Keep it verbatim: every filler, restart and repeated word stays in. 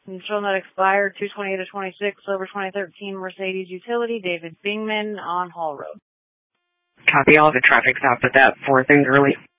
Showing that expired two twenty-eight of twenty-six, over twenty thirteen Mercedes Utility, David Bingman on Hall Road. Copy all. The traffic stop at that fourth and early.